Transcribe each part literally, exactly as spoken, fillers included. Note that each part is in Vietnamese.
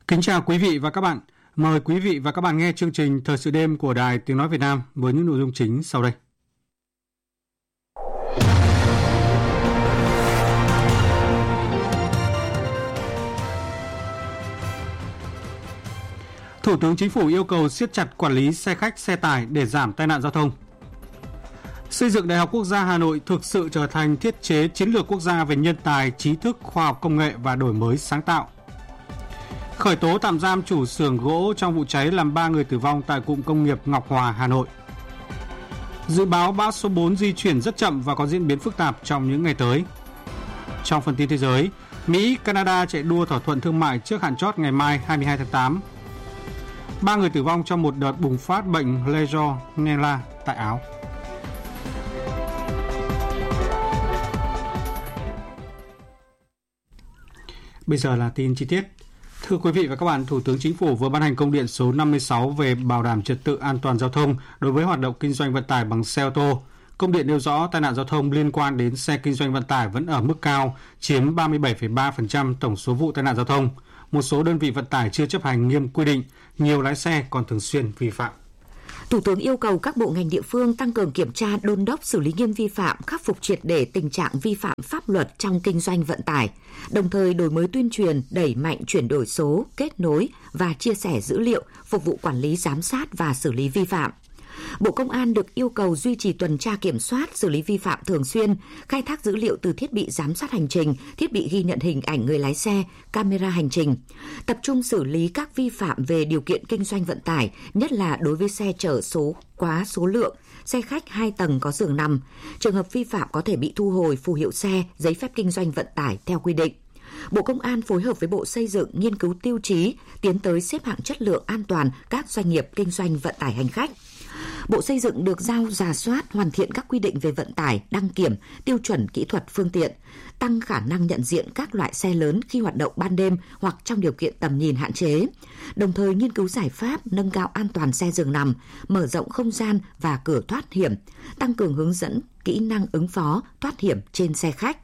Kính chào quý vị và các bạn. Mời quý vị và các bạn nghe chương trình Thời sự đêm của Đài Tiếng nói Việt Nam với những nội dung chính sau đây. Thủ tướng Chính phủ yêu cầu siết chặt quản lý xe khách, xe tải để giảm tai nạn giao thông. Xây dựng Đại học Quốc gia Hà Nội thực sự trở thành thiết chế chiến lược quốc gia về nhân tài, trí thức, khoa học công nghệ và đổi mới sáng tạo. Khởi tố tạm giam chủ xưởng gỗ trong vụ cháy làm ba người tử vong tại cụm công nghiệp Ngọc Hòa, Hà Nội. Dự báo bão số bốn di chuyển rất chậm và có diễn biến phức tạp trong những ngày tới. Trong phần tin thế giới, Mỹ, Canada chạy đua thỏa thuận thương mại trước hạn chót ngày mai hai mươi hai tháng tám. Ba người tử vong trong một đợt bùng phát bệnh Legionella tại Áo. Bây giờ là tin chi tiết. Thưa quý vị và các bạn, Thủ tướng Chính phủ vừa ban hành công điện số năm mươi sáu về bảo đảm trật tự an toàn giao thông đối với hoạt động kinh doanh vận tải bằng xe ô tô. Công điện nêu rõ tai nạn giao thông liên quan đến xe kinh doanh vận tải vẫn ở mức cao, chiếm ba mươi bảy phẩy ba phần trăm tổng số vụ tai nạn giao thông. Một số đơn vị vận tải chưa chấp hành nghiêm quy định, nhiều lái xe còn thường xuyên vi phạm. Thủ tướng yêu cầu các bộ ngành địa phương tăng cường kiểm tra, đôn đốc xử lý nghiêm vi phạm, khắc phục triệt để tình trạng vi phạm pháp luật trong kinh doanh vận tải, đồng thời đổi mới tuyên truyền, đẩy mạnh chuyển đổi số, kết nối và chia sẻ dữ liệu, phục vụ quản lý, giám sát và xử lý vi phạm. Bộ Công an được yêu cầu duy trì tuần tra kiểm soát, xử lý vi phạm thường xuyên, khai thác dữ liệu từ thiết bị giám sát hành trình, thiết bị ghi nhận hình ảnh người lái xe, camera hành trình. Tập trung xử lý các vi phạm về điều kiện kinh doanh vận tải, nhất là đối với xe chở số quá số lượng, xe khách hai tầng có giường nằm. Trường hợp vi phạm có thể bị thu hồi phù hiệu xe, giấy phép kinh doanh vận tải theo quy định. Bộ Công an phối hợp với Bộ Xây dựng nghiên cứu tiêu chí, tiến tới xếp hạng chất lượng an toàn các doanh nghiệp kinh doanh vận tải hành khách. Bộ Xây dựng được giao rà soát, hoàn thiện các quy định về vận tải, đăng kiểm, tiêu chuẩn kỹ thuật phương tiện, tăng khả năng nhận diện các loại xe lớn khi hoạt động ban đêm hoặc trong điều kiện tầm nhìn hạn chế, đồng thời nghiên cứu giải pháp nâng cao an toàn xe giường nằm, mở rộng không gian và cửa thoát hiểm, tăng cường hướng dẫn kỹ năng ứng phó, thoát hiểm trên xe khách.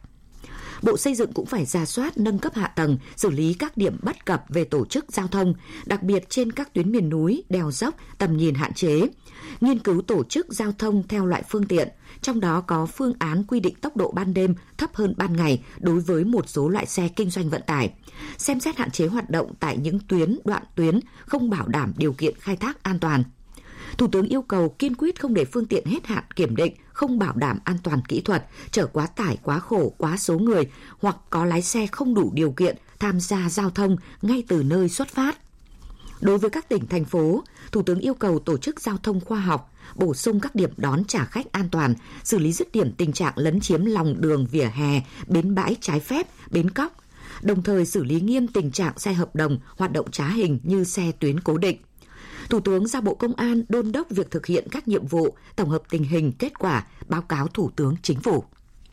Bộ Xây dựng cũng phải rà soát, nâng cấp hạ tầng, xử lý các điểm bất cập về tổ chức giao thông, đặc biệt trên các tuyến miền núi, đèo dốc, tầm nhìn hạn chế. Nghiên cứu tổ chức giao thông theo loại phương tiện, trong đó có phương án quy định tốc độ ban đêm thấp hơn ban ngày đối với một số loại xe kinh doanh vận tải. Xem xét hạn chế hoạt động tại những tuyến, đoạn tuyến không bảo đảm điều kiện khai thác an toàn. Thủ tướng yêu cầu kiên quyết không để phương tiện hết hạn kiểm định, không bảo đảm an toàn kỹ thuật, chở quá tải, quá khổ, quá số người hoặc có lái xe không đủ điều kiện tham gia giao thông ngay từ nơi xuất phát. Đối với các tỉnh, thành phố, Thủ tướng yêu cầu tổ chức giao thông khoa học, bổ sung các điểm đón trả khách an toàn, xử lý dứt điểm tình trạng lấn chiếm lòng đường, vỉa hè, bến bãi trái phép, bến cóc, đồng thời xử lý nghiêm tình trạng xe hợp đồng, hoạt động trá hình như xe tuyến cố định. Thủ tướng giao Bộ Công an đôn đốc việc thực hiện các nhiệm vụ, tổng hợp tình hình, kết quả, báo cáo Thủ tướng Chính phủ.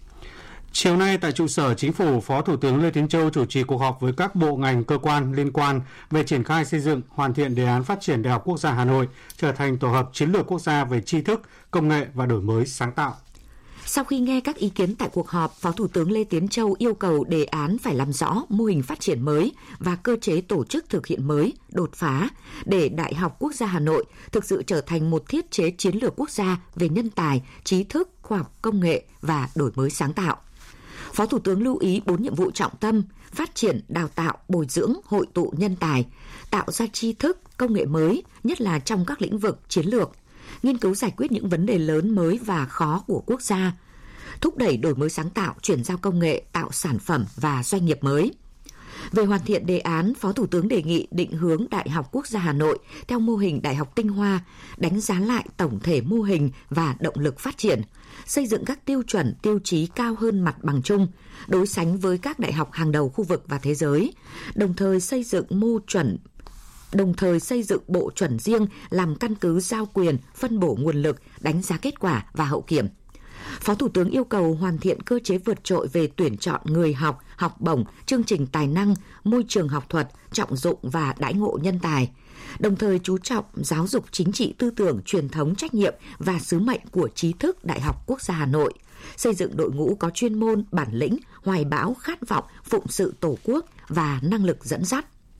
Chiều nay tại trụ sở Chính phủ, Phó Thủ tướng Lê Tiến Châu chủ trì cuộc họp với các bộ ngành cơ quan liên quan về triển khai xây dựng, hoàn thiện đề án phát triển Đại học Quốc gia Hà Nội trở thành tổ hợp chiến lược quốc gia về tri thức, công nghệ và đổi mới sáng tạo. Sau khi nghe các ý kiến tại cuộc họp, Phó Thủ tướng Lê Tiến Châu yêu cầu đề án phải làm rõ mô hình phát triển mới và cơ chế tổ chức thực hiện mới, đột phá, để Đại học Quốc gia Hà Nội thực sự trở thành một thiết chế chiến lược quốc gia về nhân tài, trí thức, khoa học, công nghệ và đổi mới sáng tạo. Phó Thủ tướng lưu ý bốn nhiệm vụ trọng tâm: phát triển, đào tạo, bồi dưỡng, hội tụ nhân tài, tạo ra tri thức, công nghệ mới, nhất là trong các lĩnh vực chiến lược, nghiên cứu giải quyết những vấn đề lớn mới và khó của quốc gia, thúc đẩy đổi mới sáng tạo, chuyển giao công nghệ, tạo sản phẩm và doanh nghiệp mới. Về hoàn thiện đề án, Phó Thủ tướng đề nghị định hướng Đại học Quốc gia Hà Nội theo mô hình Đại học Tinh Hoa, đánh giá lại tổng thể mô hình và động lực phát triển, xây dựng các tiêu chuẩn, tiêu chí cao hơn mặt bằng chung, đối sánh với các đại học hàng đầu khu vực và thế giới, đồng thời xây dựng mô chuẩn đồng thời xây dựng bộ chuẩn riêng làm căn cứ giao quyền, phân bổ nguồn lực, đánh giá kết quả và hậu kiểm. Phó Thủ tướng yêu cầu hoàn thiện cơ chế vượt trội về tuyển chọn người học, học bổng, chương trình tài năng, môi trường học thuật, trọng dụng và đãi ngộ nhân tài, đồng thời chú trọng giáo dục chính trị tư tưởng, truyền thống, trách nhiệm và sứ mệnh của trí thức Đại học Quốc gia Hà Nội, xây dựng đội ngũ có chuyên môn, bản lĩnh, hoài bão, khát vọng, phụng sự Tổ quốc và năng lực dẫn dắt.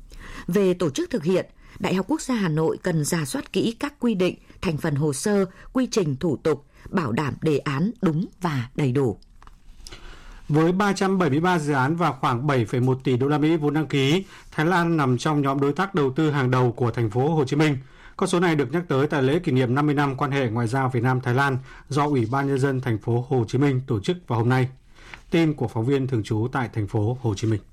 Về tổ chức thực hiện, Đại học Quốc gia Hà Nội cần rà soát kỹ các quy định, thành phần hồ sơ, quy trình thủ tục, bảo đảm đề án đúng và đầy đủ. Với ba trăm bảy mươi ba dự án và khoảng bảy phẩy một tỷ đô la Mỹ vốn đăng ký, Thái Lan nằm trong nhóm đối tác đầu tư hàng đầu của thành phố Hồ Chí Minh. Con số này được nhắc tới tại lễ kỷ niệm năm mươi năm quan hệ ngoại giao Việt Nam Thái Lan do Ủy ban nhân dân thành phố Hồ Chí Minh tổ chức vào hôm nay. Tin của phóng viên thường trú tại thành phố Hồ Chí Minh.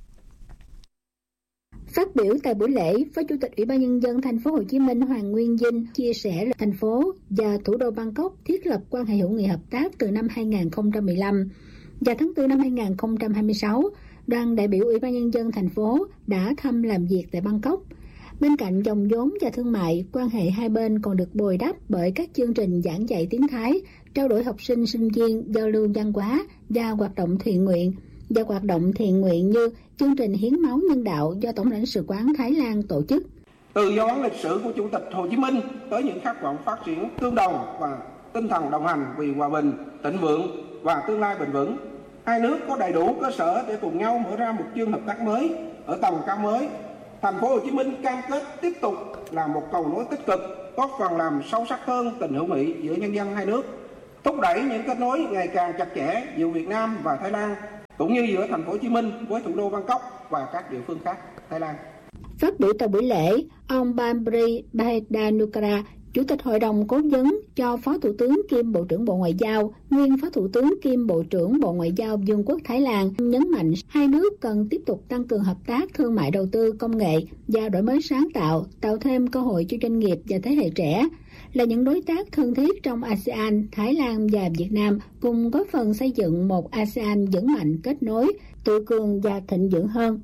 Phát biểu tại buổi lễ, Phó Chủ tịch Ủy ban nhân dân thành phố Hồ Chí Minh Hoàng Nguyên Dinh chia sẻ là thành phố và thủ đô Bangkok thiết lập quan hệ hữu nghị hợp tác từ năm hai nghìn không trăm mười lăm. Và tháng tư năm hai nghìn không trăm hai mươi sáu, đoàn đại biểu Ủy ban nhân dân thành phố đã thăm làm việc tại Bangkok. Bên cạnh dòng vốn và thương mại, quan hệ hai bên còn được bồi đắp bởi các chương trình giảng dạy tiếng Thái, trao đổi học sinh sinh viên, giao lưu văn hóa và hoạt động thiện nguyện. Và hoạt động thiện nguyện như chương trình hiến máu nhân đạo do Tổng lãnh sự quán Thái Lan tổ chức. Từ dấu ấn lịch sử của Chủ tịch Hồ Chí Minh tới những khát vọng phát triển tương đồng và tinh thần đồng hành vì hòa bình, thịnh vượng và tương lai bền vững, hai nước có đầy đủ cơ sở để cùng nhau mở ra một chương hợp tác mới ở tầm cao mới. Thành phố Hồ Chí Minh cam kết tiếp tục là một cầu nối tích cực, góp phần làm sâu sắc hơn tình hữu nghị giữa nhân dân hai nước, thúc đẩy những kết nối ngày càng chặt chẽ giữa Việt Nam và Thái Lan, cũng như giữa thành phố Hồ Chí Minh với thủ đô Bangkok và các địa phương khác Thái Lan. Phát biểu tại buổi lễ, ông Bambri Bahedanukara, Chủ tịch Hội đồng Cố vấn cho Phó Thủ tướng kiêm Bộ trưởng Bộ Ngoại giao, nguyên Phó Thủ tướng kiêm Bộ trưởng Bộ Ngoại giao Vương quốc Thái Lan nhấn mạnh hai nước cần tiếp tục tăng cường hợp tác thương mại đầu tư công nghệ và đổi mới sáng tạo, tạo thêm cơ hội cho doanh nghiệp và thế hệ trẻ. Là những đối tác thân thiết trong a sê an, Thái Lan và Việt Nam cùng góp phần xây dựng một a sê an vững mạnh, kết nối, tự cường và thịnh vượng hơn.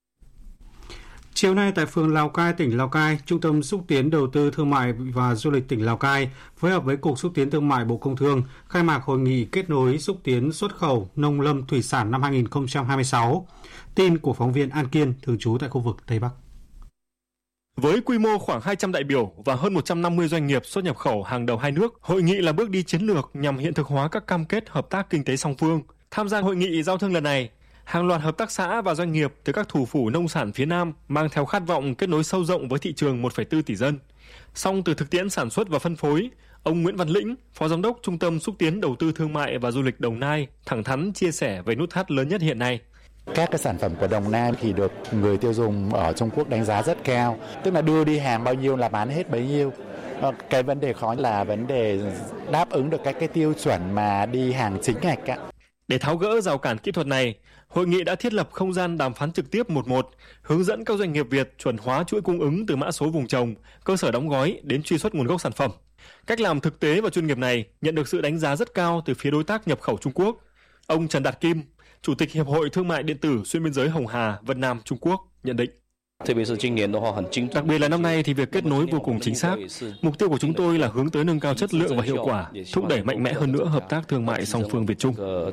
Chiều nay tại phường Lào Cai, tỉnh Lào Cai, Trung tâm Xúc tiến Đầu tư Thương mại và Du lịch tỉnh Lào Cai phối hợp với Cục Xúc tiến Thương mại Bộ Công Thương khai mạc hội nghị kết nối xúc tiến xuất khẩu nông lâm thủy sản năm hai nghìn không trăm hai mươi sáu. Tin của phóng viên An Kiên, thường trú tại khu vực Tây Bắc. Với quy mô khoảng hai trăm đại biểu và hơn một trăm năm mươi doanh nghiệp xuất nhập khẩu hàng đầu hai nước, hội nghị là bước đi chiến lược nhằm hiện thực hóa các cam kết hợp tác kinh tế song phương. Tham gia hội nghị giao thương lần này, hàng loạt hợp tác xã và doanh nghiệp từ các thủ phủ nông sản phía Nam mang theo khát vọng kết nối sâu rộng với thị trường một phẩy bốn tỷ dân. Song từ thực tiễn sản xuất và phân phối, ông Nguyễn Văn Lĩnh, Phó Giám đốc Trung tâm Xúc tiến Đầu tư Thương mại và Du lịch Đồng Nai, thẳng thắn chia sẻ về nút thắt lớn nhất hiện nay. Các cái sản phẩm của Đồng Nai thì được người tiêu dùng ở Trung Quốc đánh giá rất cao, tức là đưa đi hàng bao nhiêu là bán hết bấy nhiêu. Cái vấn đề khó là vấn đề đáp ứng được các cái tiêu chuẩn mà đi hàng chính ngạch ạ. Để tháo gỡ rào cản kỹ thuật này, hội nghị đã thiết lập không gian đàm phán trực tiếp một một, hướng dẫn các doanh nghiệp Việt chuẩn hóa chuỗi cung ứng từ mã số vùng trồng, cơ sở đóng gói đến truy xuất nguồn gốc sản phẩm. Cách làm thực tế và chuyên nghiệp này nhận được sự đánh giá rất cao từ phía đối tác nhập khẩu Trung Quốc. Ông Trần Đạt Kim, Chủ tịch Hiệp hội Thương mại Điện tử Xuyên biên giới Hồng Hà, Vân Nam, Trung Quốc nhận định. Đặc biệt là năm nay thì việc kết nối vô cùng chính xác. Mục tiêu của chúng tôi là hướng tới nâng cao chất lượng và hiệu quả, thúc đẩy mạnh mẽ hơn nữa hợp tác thương mại song phương Việt Trung.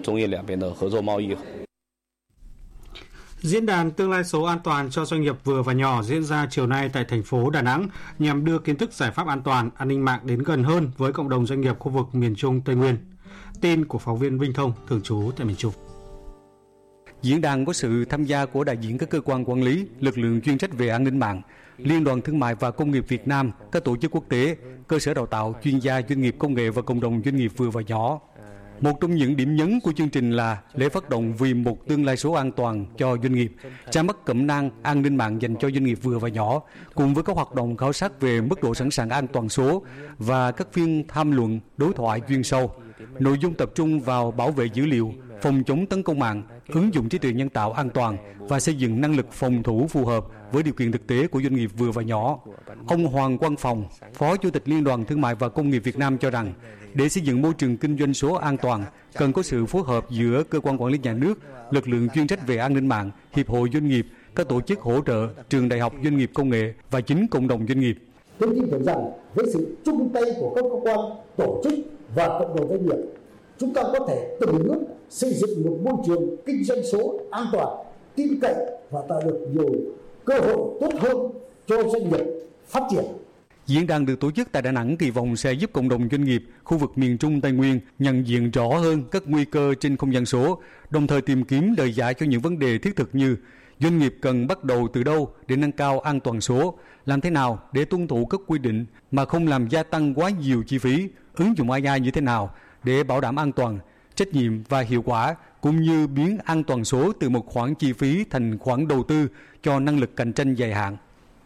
Diễn đàn tương lai số an toàn cho doanh nghiệp vừa và nhỏ diễn ra chiều nay tại thành phố Đà Nẵng nhằm đưa kiến thức giải pháp an toàn, an ninh mạng đến gần hơn với cộng đồng doanh nghiệp khu vực miền Trung Tây Nguyên. Tin của phóng viên Vinh Thông, thường trú tại miền Trung. Diễn đàn có sự tham gia của đại diện các cơ quan quản lý, lực lượng chuyên trách về an ninh mạng, Liên đoàn Thương mại và Công nghiệp Việt Nam, các tổ chức quốc tế, cơ sở đào tạo, chuyên gia doanh nghiệp công nghệ và cộng đồng doanh nghiệp vừa và nhỏ. Một trong những điểm nhấn của chương trình là lễ phát động vì một tương lai số an toàn cho doanh nghiệp, ra mắt cẩm nang an ninh mạng dành cho doanh nghiệp vừa và nhỏ, cùng với các hoạt động khảo sát về mức độ sẵn sàng an toàn số và các phiên tham luận, đối thoại chuyên sâu. Nội dung tập trung vào bảo vệ dữ liệu, phòng chống tấn công mạng, ứng dụng trí tuệ nhân tạo an toàn và xây dựng năng lực phòng thủ phù hợp với điều kiện thực tế của doanh nghiệp vừa và nhỏ. Ông Hoàng Quang Phòng, Phó Chủ tịch Liên đoàn Thương mại và Công nghiệp Việt Nam cho rằng, để xây dựng môi trường kinh doanh số an toàn, cần có sự phối hợp giữa cơ quan quản lý nhà nước, lực lượng chuyên trách về an ninh mạng, hiệp hội doanh nghiệp, các tổ chức hỗ trợ, trường đại học doanh nghiệp công nghệ và chính cộng đồng doanh nghiệp. Tôi tin tưởng rằng với sự chung tay của các cơ quan, tổ chức và cộng đồng doanh nghiệp, chúng ta có thể từng bước xây dựng một môi trường kinh doanh số an toàn, tin cậy và tạo được nhiều cơ hội tốt hơn cho doanh nghiệp phát triển. Diễn đàn được tổ chức tại Đà Nẵng kỳ vọng sẽ giúp cộng đồng doanh nghiệp khu vực miền Trung Tây Nguyên nhận diện rõ hơn các nguy cơ trên không gian số, đồng thời tìm kiếm lời giải cho những vấn đề thiết thực như Doanh nghiệp cần bắt đầu từ đâu để nâng cao an toàn số? Làm thế nào để tuân thủ các quy định mà không làm gia tăng quá nhiều chi phí? Ứng dụng a i như thế nào để bảo đảm an toàn, trách nhiệm và hiệu quả, cũng như biến an toàn số từ một khoản chi phí thành khoản đầu tư cho năng lực cạnh tranh dài hạn.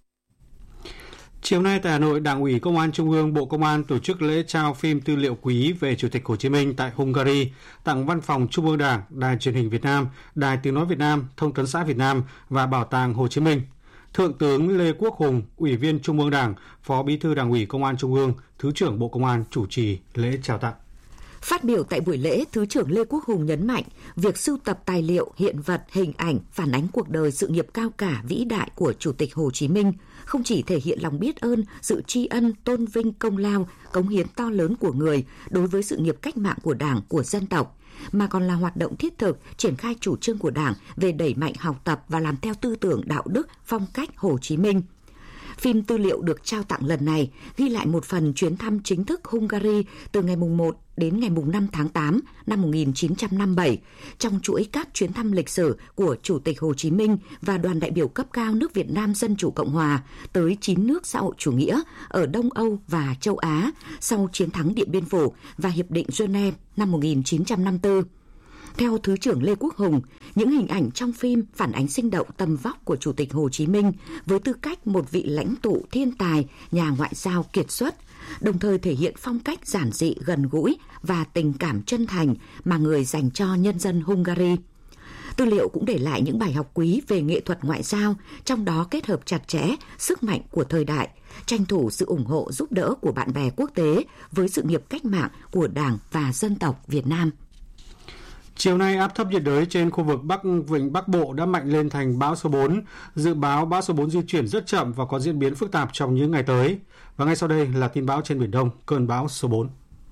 Chiều nay tại Hà Nội, Đảng ủy Công an Trung ương, Bộ Công an tổ chức lễ trao phim tư liệu quý về Chủ tịch Hồ Chí Minh tại Hungary, tặng Văn phòng Trung ương Đảng, Đài Truyền hình Việt Nam, Đài Tiếng nói Việt Nam, Thông tấn xã Việt Nam và Bảo tàng Hồ Chí Minh. Thượng tướng Lê Quốc Hùng, Ủy viên Trung ương Đảng, Phó Bí thư Đảng ủy Công an Trung ương, Thứ trưởng Bộ Công an chủ trì lễ trao tặng. Phát biểu tại buổi lễ, Thứ trưởng Lê Quốc Hùng nhấn mạnh việc sưu tập tài liệu, hiện vật, hình ảnh phản ánh cuộc đời sự nghiệp cao cả vĩ đại của Chủ tịch Hồ Chí Minh không chỉ thể hiện lòng biết ơn, sự tri ân, tôn vinh công lao, cống hiến to lớn của người đối với sự nghiệp cách mạng của Đảng, của dân tộc, mà còn là hoạt động thiết thực triển khai chủ trương của Đảng về đẩy mạnh học tập và làm theo tư tưởng đạo đức, phong cách Hồ Chí Minh. Phim tư liệu được trao tặng lần này ghi lại một phần chuyến thăm chính thức Hungary từ ngày một đến ngày năm tháng tám năm một nghìn chín trăm năm mươi bảy, trong chuỗi các chuyến thăm lịch sử của Chủ tịch Hồ Chí Minh và đoàn đại biểu cấp cao nước Việt Nam Dân chủ Cộng hòa tới chín nước xã hội chủ nghĩa ở Đông Âu và châu Á sau chiến thắng Điện Biên Phủ và Hiệp định Geneva năm một nghìn chín trăm năm mươi tư. Theo Thứ trưởng Lê Quốc Hùng, những hình ảnh trong phim phản ánh sinh động tầm vóc của Chủ tịch Hồ Chí Minh với tư cách một vị lãnh tụ thiên tài, nhà ngoại giao kiệt xuất, đồng thời thể hiện phong cách giản dị, gần gũi và tình cảm chân thành mà người dành cho nhân dân Hungary. Tư liệu cũng để lại những bài học quý về nghệ thuật ngoại giao, trong đó kết hợp chặt chẽ sức mạnh của thời đại, tranh thủ sự ủng hộ giúp đỡ của bạn bè quốc tế với sự nghiệp cách mạng của Đảng và dân tộc Việt Nam. Chiều nay, áp thấp nhiệt đới trên khu vực Bắc Vịnh Bắc Bộ đã mạnh lên thành bão số bốn. Dự báo bão số bốn di chuyển rất chậm và có diễn biến phức tạp trong những ngày tới. Và ngay sau đây là tin bão trên Biển Đông, cơn bão số bốn.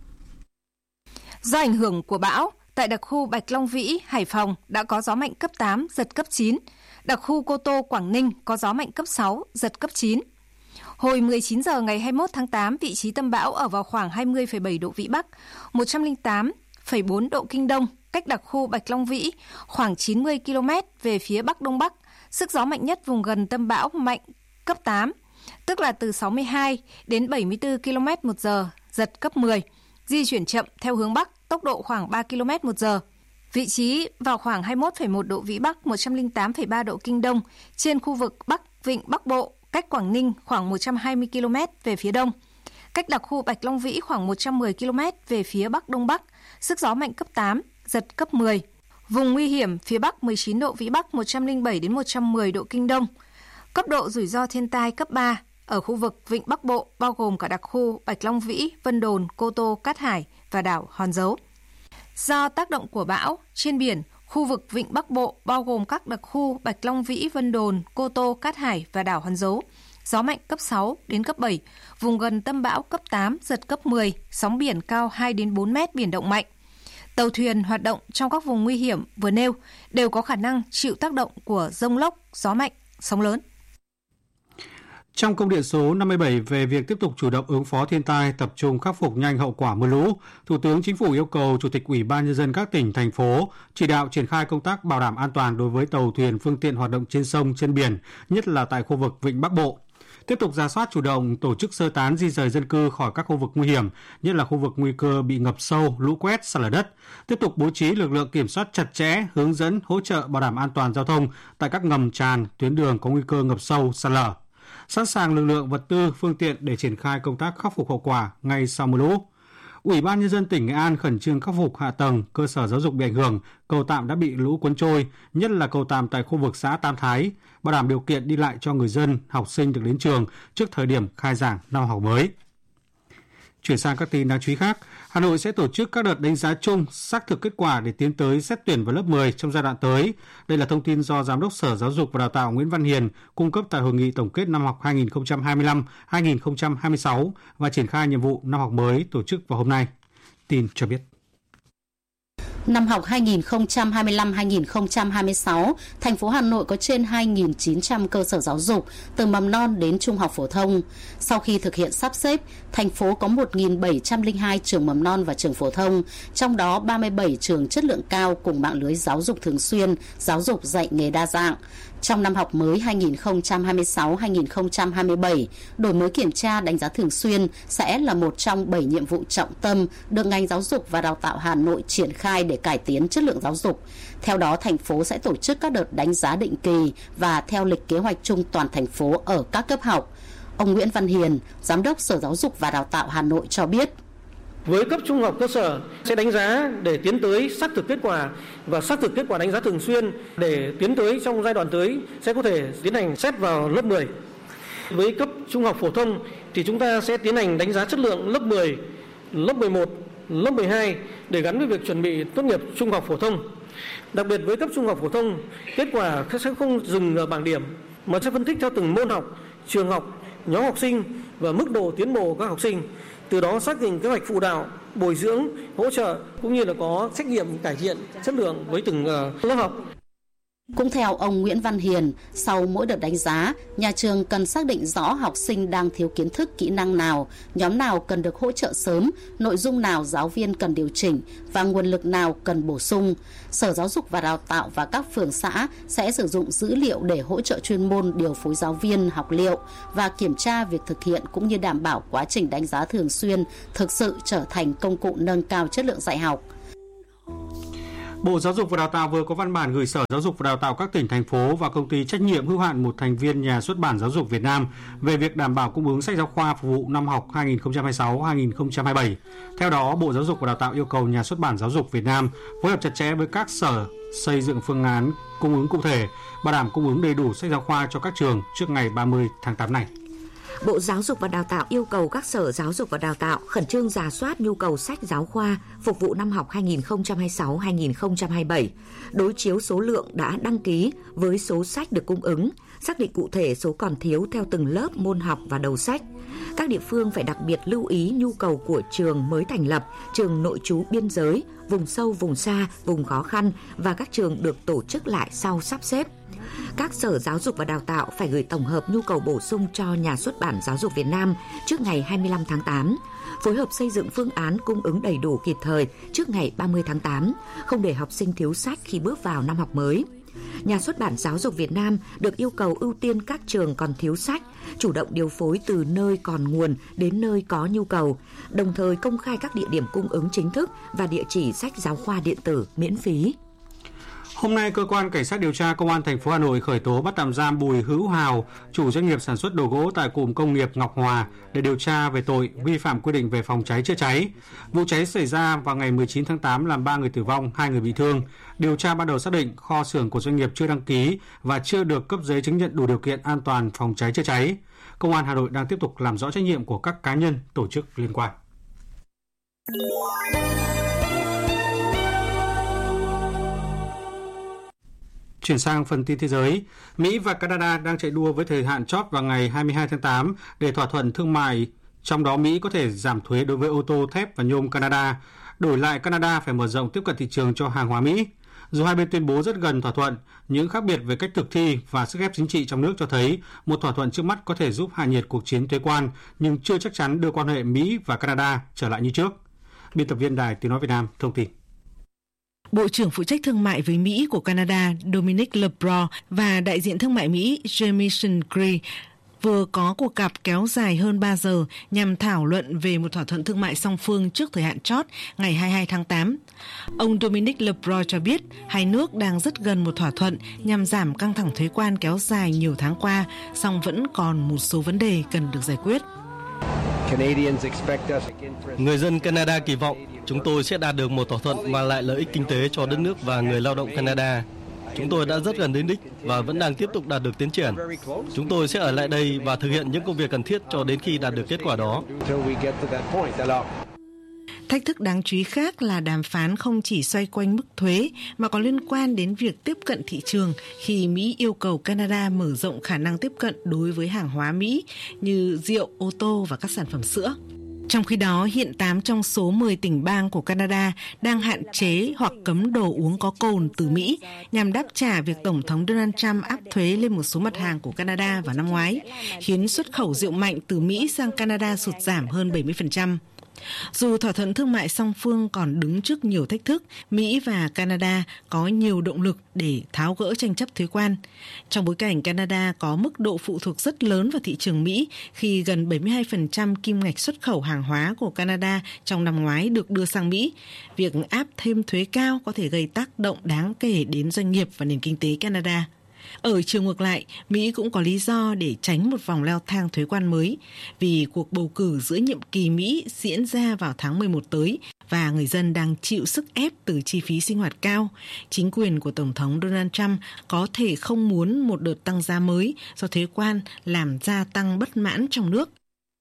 Do ảnh hưởng của bão, tại đặc khu Bạch Long Vĩ, Hải Phòng đã có gió mạnh cấp tám, giật cấp chín. Đặc khu Cô Tô, Quảng Ninh có gió mạnh cấp sáu, giật cấp chín. Hồi mười chín giờ ngày hai mươi mốt tháng tám, vị trí tâm bão ở vào khoảng hai mươi phẩy bảy độ Vĩ Bắc, một trăm lẻ tám phẩy bốn độ Kinh Đông, cách đặc khu Bạch Long Vĩ khoảng chín mươi ki lô mét về phía Bắc Đông Bắc. Sức gió mạnh nhất vùng gần tâm bão mạnh cấp tám, tức là từ sáu mươi hai đến bảy mươi tư ki lô mét một giờ, giật cấp mười. Di chuyển chậm theo hướng Bắc, tốc độ khoảng ba ki lô mét một giờ. Vị trí vào khoảng hai mươi mốt phẩy một độ Vĩ Bắc, một trăm lẻ tám phẩy ba độ Kinh Đông, trên khu vực Bắc Vịnh Bắc Bộ, cách Quảng Ninh khoảng một trăm hai mươi ki lô mét về phía đông. Cách đặc khu Bạch Long Vĩ khoảng một trăm mười ki lô mét về phía Bắc Đông Bắc, sức gió mạnh cấp tám, giật cấp mười. Vùng nguy hiểm phía Bắc mười chín độ Vĩ Bắc, một trăm lẻ bảy đến một trăm mười độ Kinh Đông. Cấp độ rủi ro thiên tai cấp ba ở khu vực Vịnh Bắc Bộ, bao gồm cả đặc khu Bạch Long Vĩ, Vân Đồn, Cô Tô, Cát Hải và đảo Hòn Dấu. Do tác động của bão, trên biển, khu vực Vịnh Bắc Bộ bao gồm các đặc khu Bạch Long Vĩ, Vân Đồn, Cô Tô, Cát Hải và đảo Hòn Dấu, gió mạnh cấp sáu đến cấp bảy, vùng gần tâm bão cấp tám, giật cấp mười, sóng biển cao hai đến bốn mét, biển động mạnh. Tàu thuyền hoạt động trong các vùng nguy hiểm vừa nêu đều có khả năng chịu tác động của dông lốc, gió mạnh, sóng lớn. Trong công điện số năm mươi bảy về việc tiếp tục chủ động ứng phó thiên tai, tập trung khắc phục nhanh hậu quả mưa lũ, Thủ tướng Chính phủ yêu cầu Chủ tịch Ủy ban Nhân dân các tỉnh, thành phố chỉ đạo triển khai công tác bảo đảm an toàn đối với tàu thuyền, phương tiện hoạt động trên sông, trên biển, nhất là tại khu vực Vịnh Bắc Bộ. Tiếp tục rà soát, chủ động tổ chức sơ tán, di dời dân cư khỏi các khu vực nguy hiểm, nhất là khu vực nguy cơ bị ngập sâu, lũ quét, sạt lở đất. Tiếp tục bố trí lực lượng kiểm soát chặt chẽ, hướng dẫn, hỗ trợ bảo đảm an toàn giao thông tại các ngầm tràn, tuyến đường có nguy cơ ngập sâu, sạt lở. Sẵn sàng lực lượng, vật tư, phương tiện để triển khai công tác khắc phục hậu quả ngay sau mưa lũ. Ủy ban Nhân dân tỉnh Nghệ An khẩn trương khắc phục hạ tầng, cơ sở giáo dục bị ảnh hưởng, cầu tạm đã bị lũ cuốn trôi, nhất là cầu tạm tại khu vực xã Tam Thái, bảo đảm điều kiện đi lại cho người dân, học sinh được đến trường trước thời điểm khai giảng năm học mới. Chuyển sang các tin đáng chú ý khác, Hà Nội sẽ tổ chức các đợt đánh giá chung, xác thực kết quả để tiến tới xét tuyển vào lớp mười trong giai đoạn tới. Đây là thông tin do Giám đốc Sở Giáo dục và Đào tạo Nguyễn Văn Hiền cung cấp tại hội nghị tổng kết năm học hai nghìn không trăm hai mươi lăm hai nghìn không trăm hai mươi sáu và triển khai nhiệm vụ năm học mới tổ chức vào hôm nay. Tin cho biết. Năm học hai nghìn không trăm hai mươi lăm hai nghìn không trăm hai mươi sáu, thành phố Hà Nội có trên hai nghìn chín trăm cơ sở giáo dục, từ mầm non đến trung học phổ thông. Sau khi thực hiện sắp xếp, thành phố có một nghìn bảy trăm lẻ hai trường mầm non và trường phổ thông, trong đó ba mươi bảy trường chất lượng cao cùng mạng lưới giáo dục thường xuyên, giáo dục dạy nghề đa dạng. Trong năm học mới hai nghìn không trăm hai mươi sáu hai nghìn không trăm hai mươi bảy, đổi mới kiểm tra đánh giá thường xuyên sẽ là một trong bảy nhiệm vụ trọng tâm được ngành giáo dục và đào tạo Hà Nội triển khai để cải tiến chất lượng giáo dục. Theo đó, thành phố sẽ tổ chức các đợt đánh giá định kỳ và theo lịch kế hoạch chung toàn thành phố ở các cấp học. Ông Nguyễn Văn Hiền, Giám đốc Sở Giáo dục và Đào tạo Hà Nội cho biết. Với cấp trung học cơ sở sẽ đánh giá để tiến tới xác thực kết quả và xác thực kết quả đánh giá thường xuyên để tiến tới trong giai đoạn tới sẽ có thể tiến hành xét vào lớp mười. Với cấp trung học phổ thông thì chúng ta sẽ tiến hành đánh giá chất lượng lớp mười, lớp mười một, lớp mười hai để gắn với việc chuẩn bị tốt nghiệp trung học phổ thông. Đặc biệt với cấp trung học phổ thông, kết quả sẽ không dừng ở bảng điểm mà sẽ phân tích theo từng môn học, trường học, nhóm học sinh và mức độ tiến bộ của các học sinh. Từ đó xác định kế hoạch phụ đạo, bồi dưỡng, hỗ trợ cũng như là có trách nhiệm cải thiện chất lượng với từng lớp học. Cũng theo ông Nguyễn Văn Hiền, sau mỗi đợt đánh giá, nhà trường cần xác định rõ học sinh đang thiếu kiến thức, kỹ năng nào, nhóm nào cần được hỗ trợ sớm, nội dung nào giáo viên cần điều chỉnh và nguồn lực nào cần bổ sung. Sở Giáo dục và Đào tạo và các phường xã sẽ sử dụng dữ liệu để hỗ trợ chuyên môn điều phối giáo viên, học liệu và kiểm tra việc thực hiện cũng như đảm bảo quá trình đánh giá thường xuyên thực sự trở thành công cụ nâng cao chất lượng dạy học. Bộ Giáo dục và Đào tạo vừa có văn bản gửi Sở Giáo dục và Đào tạo các tỉnh, thành phố và công ty trách nhiệm hữu hạn một thành viên Nhà xuất bản Giáo dục Việt Nam về việc đảm bảo cung ứng sách giáo khoa phục vụ năm học hai nghìn không trăm hai mươi sáu hai nghìn không trăm hai mươi bảy. Theo đó, Bộ Giáo dục và Đào tạo yêu cầu Nhà xuất bản Giáo dục Việt Nam phối hợp chặt chẽ với các sở xây dựng phương án cung ứng cụ thể, bảo đảm cung ứng đầy đủ sách giáo khoa cho các trường trước ngày ba mươi tháng tám này. Bộ Giáo dục và Đào tạo yêu cầu các sở giáo dục và đào tạo khẩn trương rà soát nhu cầu sách giáo khoa phục vụ năm học hai nghìn không trăm hai mươi sáu hai nghìn không trăm hai mươi bảy, đối chiếu số lượng đã đăng ký với số sách được cung ứng, xác định cụ thể số còn thiếu theo từng lớp, môn học và đầu sách. Các địa phương phải đặc biệt lưu ý nhu cầu của trường mới thành lập, trường nội trú biên giới, vùng sâu, vùng xa, vùng khó khăn và các trường được tổ chức lại sau sắp xếp. Các sở giáo dục và đào tạo phải gửi tổng hợp nhu cầu bổ sung cho Nhà xuất bản Giáo dục Việt Nam trước ngày hai mươi lăm tháng tám, phối hợp xây dựng phương án cung ứng đầy đủ kịp thời trước ngày ba mươi tháng tám, không để học sinh thiếu sách khi bước vào năm học mới. Nhà xuất bản Giáo dục Việt Nam được yêu cầu ưu tiên các trường còn thiếu sách, chủ động điều phối từ nơi còn nguồn đến nơi có nhu cầu, đồng thời công khai các địa điểm cung ứng chính thức và địa chỉ sách giáo khoa điện tử miễn phí. Hôm nay, cơ quan cảnh sát điều tra Công an thành phố Hà Nội khởi tố bắt tạm giam Bùi Hữu Hào, chủ doanh nghiệp sản xuất đồ gỗ tại cụm công nghiệp Ngọc Hòa để điều tra về tội vi phạm quy định về phòng cháy chữa cháy. Vụ cháy xảy ra vào ngày mười chín tháng tám làm ba người tử vong, hai người bị thương. Điều tra ban đầu xác định kho xưởng của doanh nghiệp chưa đăng ký và chưa được cấp giấy chứng nhận đủ điều kiện an toàn phòng cháy chữa cháy. Công an Hà Nội đang tiếp tục làm rõ trách nhiệm của các cá nhân, tổ chức liên quan. Chuyển sang phần tin thế giới, Mỹ và Canada đang chạy đua với thời hạn chót vào ngày hai mươi hai tháng tám để thỏa thuận thương mại, trong đó Mỹ có thể giảm thuế đối với ô tô, thép và nhôm Canada. Đổi lại, Canada phải mở rộng tiếp cận thị trường cho hàng hóa Mỹ. Dù hai bên tuyên bố rất gần thỏa thuận, những khác biệt về cách thực thi và sức ép chính trị trong nước cho thấy một thỏa thuận trước mắt có thể giúp hạ nhiệt cuộc chiến thuế quan, nhưng chưa chắc chắn đưa quan hệ Mỹ và Canada trở lại như trước. Biên tập viên Đài Tiếng nói Việt Nam thông tin. Bộ trưởng phụ trách thương mại với Mỹ của Canada Dominic LeBron và đại diện thương mại Mỹ Jamieson Gray vừa có cuộc gặp kéo dài hơn ba giờ nhằm thảo luận về một thỏa thuận thương mại song phương trước thời hạn chót ngày hai mươi hai tháng tám. Ông Dominic LeBron cho biết hai nước đang rất gần một thỏa thuận nhằm giảm căng thẳng thuế quan kéo dài nhiều tháng qua, song vẫn còn một số vấn đề cần được giải quyết. Người dân Canada kỳ vọng chúng tôi sẽ đạt được một thỏa thuận mang lại lợi ích kinh tế cho đất nước và người lao động Canada. Chúng tôi đã rất gần đến đích và vẫn đang tiếp tục đạt được tiến triển. Chúng tôi sẽ ở lại đây và thực hiện những công việc cần thiết cho đến khi đạt được kết quả đó. Thách thức đáng chú ý khác là đàm phán không chỉ xoay quanh mức thuế mà còn liên quan đến việc tiếp cận thị trường khi Mỹ yêu cầu Canada mở rộng khả năng tiếp cận đối với hàng hóa Mỹ như rượu, ô tô và các sản phẩm sữa. Trong khi đó, hiện tám trong số mười tỉnh bang của Canada đang hạn chế hoặc cấm đồ uống có cồn từ Mỹ nhằm đáp trả việc Tổng thống Donald Trump áp thuế lên một số mặt hàng của Canada vào năm ngoái, khiến xuất khẩu rượu mạnh từ Mỹ sang Canada sụt giảm hơn bảy mươi phần trăm. Dù thỏa thuận thương mại song phương còn đứng trước nhiều thách thức, Mỹ và Canada có nhiều động lực để tháo gỡ tranh chấp thuế quan. Trong bối cảnh Canada có mức độ phụ thuộc rất lớn vào thị trường Mỹ khi gần bảy mươi hai phần trăm kim ngạch xuất khẩu hàng hóa của Canada trong năm ngoái được đưa sang Mỹ, việc áp thêm thuế cao có thể gây tác động đáng kể đến doanh nghiệp và nền kinh tế Canada. Ở chiều ngược lại, Mỹ cũng có lý do để tránh một vòng leo thang thuế quan mới vì cuộc bầu cử giữa nhiệm kỳ Mỹ diễn ra vào tháng mười một tới và người dân đang chịu sức ép từ chi phí sinh hoạt cao. Chính quyền của Tổng thống Donald Trump có thể không muốn một đợt tăng giá mới do thuế quan làm gia tăng bất mãn trong nước.